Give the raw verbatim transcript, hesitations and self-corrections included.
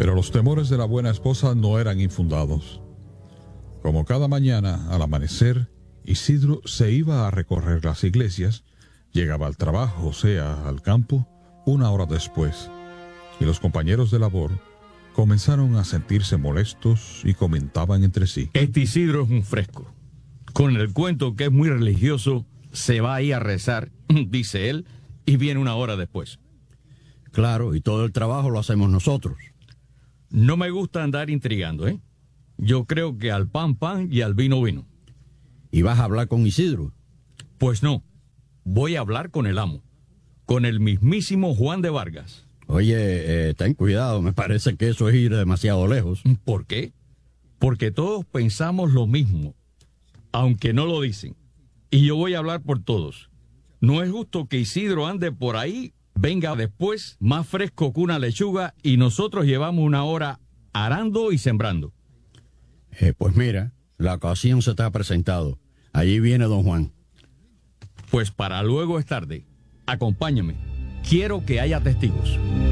Pero los temores de la buena esposa no eran infundados. Como cada mañana, al amanecer, Isidro se iba a recorrer las iglesias, llegaba al trabajo, o sea, al campo, una hora después, y los compañeros de labor comenzaron a sentirse molestos y comentaban entre sí: este Isidro es un fresco. Con el cuento que es muy religioso, se va ahí a rezar, dice él, y viene una hora después. Claro, y todo el trabajo lo hacemos nosotros. No me gusta andar intrigando, ¿eh? Yo creo que al pan pan y al vino vino. ¿Y vas a hablar con Isidro? Pues no, voy a hablar con el amo, con el mismísimo Juan de Vargas. Oye, eh, ten cuidado, me parece que eso es ir demasiado lejos. ¿Por qué? Porque todos pensamos lo mismo, aunque no lo dicen. Y yo voy a hablar por todos. No es justo que Isidro ande por ahí, venga después más fresco que una lechuga y nosotros llevamos una hora arando y sembrando. Eh, pues mira, la ocasión se te ha presentado. Allí viene don Juan. Pues para luego es tarde. Acompáñame. Quiero que haya testigos.